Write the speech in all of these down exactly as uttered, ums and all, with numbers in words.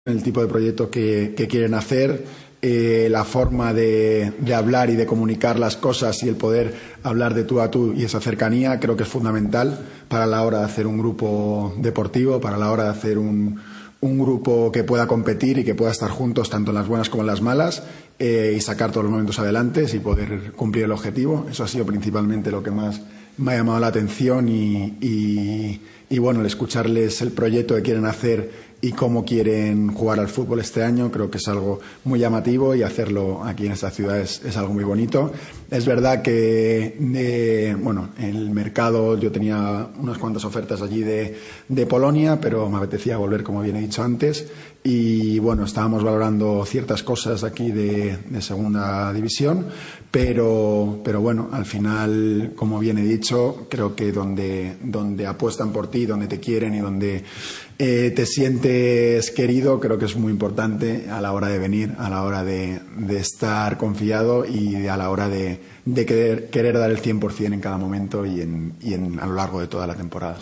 el tipo de proyecto que, que quieren hacer, eh, la forma de, de hablar y de comunicar las cosas y el poder hablar de tú a tú y esa cercanía creo que es fundamental para la hora de hacer un grupo deportivo, para la hora de hacer un, un grupo que pueda competir y que pueda estar juntos tanto en las buenas como en las malas eh, y sacar todos los momentos adelante y poder cumplir el objetivo. Eso ha sido principalmente lo que más me ha llamado la atención y, y, y bueno, el escucharles el proyecto que quieren hacer y cómo quieren jugar al fútbol este año creo que es algo muy llamativo y hacerlo aquí en esta ciudad es, es algo muy bonito. Es verdad que eh, bueno, en el mercado yo tenía unas cuantas ofertas allí de, de Polonia, pero me apetecía volver, como bien he dicho antes, y bueno, estábamos valorando ciertas cosas aquí de, de segunda división, pero, pero bueno, al final, como bien he dicho, creo que donde, donde apuestan por ti, donde te quieren y donde eh, te sientes querido, creo que es muy importante a la hora de venir, a la hora de, de estar confiado y a la hora de, de querer, querer dar el cien por cien en cada momento y, en, y en, a lo largo de toda la temporada.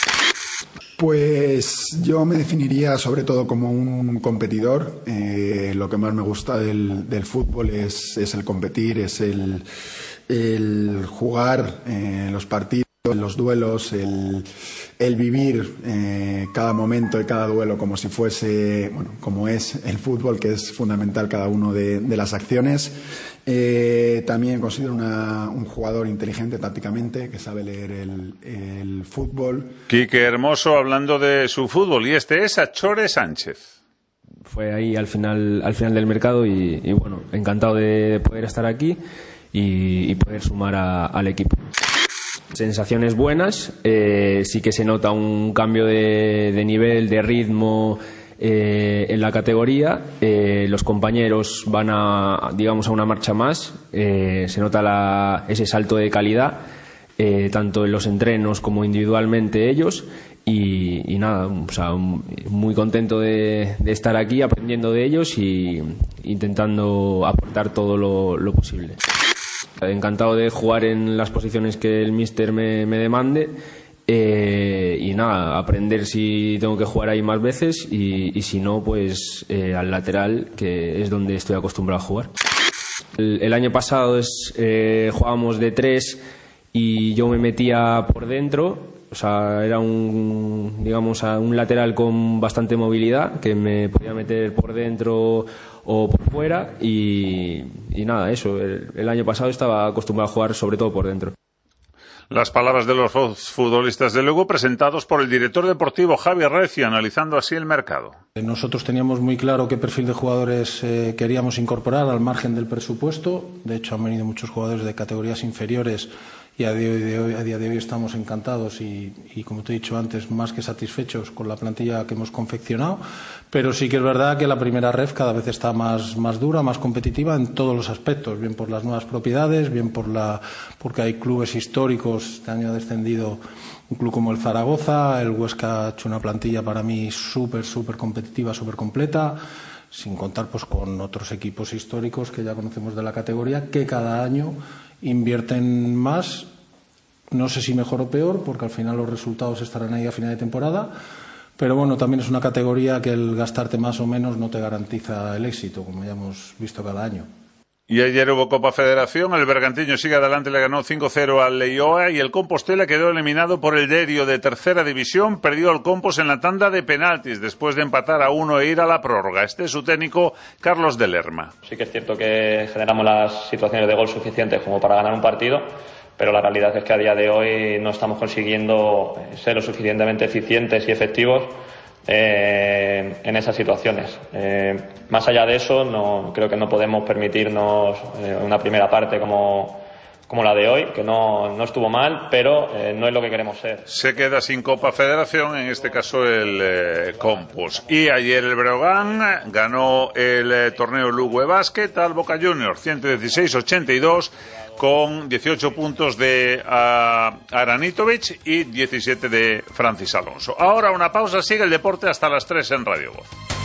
Pues yo me definiría sobre todo como un competidor. Eh, lo que más me gusta del, del fútbol es, es el competir, es el, el jugar eh, los partidos, los duelos, el, el vivir eh, cada momento y cada duelo como si fuese, bueno, como es el fútbol, que es fundamental cada uno de, de las acciones. Eh, también considero una, un jugador inteligente tácticamente, que sabe leer el, el fútbol. Quique Hermoso hablando de su fútbol, y este es Achore Sánchez. Fue ahí al final, al final del mercado y, y bueno, encantado de poder estar aquí y, y poder sumar a, al equipo. Sensaciones buenas, eh, sí que se nota un cambio de, de nivel, de ritmo eh, en la categoría. Eh, los compañeros van a, digamos, a una marcha más. Eh, se nota la, ese salto de calidad, eh, tanto en los entrenos como individualmente ellos. Y, y nada, o sea, muy contento de, de estar aquí aprendiendo de ellos y intentando aportar todo lo, lo posible. Encantado de jugar en las posiciones que el míster me, me demande eh, y nada, aprender si tengo que jugar ahí más veces y, y si no, pues eh, al lateral, que es donde estoy acostumbrado a jugar. El, el año pasado es, eh, jugábamos de tres y yo me metía por dentro. O sea, era un, digamos, un lateral con bastante movilidad, que me podía meter por dentro o por fuera y, y nada, eso. El, el año pasado estaba acostumbrado a jugar sobre todo por dentro. Las palabras de los futbolistas de Lugo presentados por el director deportivo Javi Recio, analizando así el mercado. Nosotros teníamos muy claro qué perfil de jugadores eh, queríamos incorporar al margen del presupuesto. De hecho, han venido muchos jugadores de categorías inferiores y a día de hoy, a día de hoy estamos encantados y, y, como te he dicho antes, más que satisfechos con la plantilla que hemos confeccionado. Pero sí que es verdad que la primera ref cada vez está más, más dura, más competitiva en todos los aspectos, bien por las nuevas propiedades, bien por la, porque hay clubes históricos. Este año ha descendido un club como el Zaragoza, el Huesca ha hecho una plantilla para mí súper, súper competitiva, súper completa, sin contar pues con otros equipos históricos que ya conocemos de la categoría, que cada año invierten más, no sé si mejor o peor, porque al final los resultados estarán ahí a final de temporada, pero bueno, también es una categoría que el gastarte más o menos no te garantiza el éxito, como ya hemos visto cada año. Y ayer hubo Copa Federación, el Bergantiño sigue adelante, le ganó cinco cero al Leioa y el Compostela quedó eliminado por el Derio de tercera división, perdió el Compos en la tanda de penaltis después de empatar a uno e ir a la prórroga. Este es su técnico, Carlos de Lerma. Sí que es cierto que generamos las situaciones de gol suficientes como para ganar un partido, pero la realidad es que a día de hoy no estamos consiguiendo ser lo suficientemente eficientes y efectivos Eh, en esas situaciones. Eh, más allá de eso, no, creo que no podemos permitirnos eh, una primera parte como, como la de hoy, que no, no estuvo mal, pero eh, no es lo que queremos ser. Se queda sin Copa Federación, en este caso el eh, Compos. Y ayer el Breogán ganó el eh, torneo Lugo de Básquet al Boca Juniors, ciento dieciséis a ochenta y dos, con dieciocho puntos de uh, Aranitovic y diecisiete de Francis Alonso. Ahora una pausa, sigue el deporte hasta las tres en Radio Voz.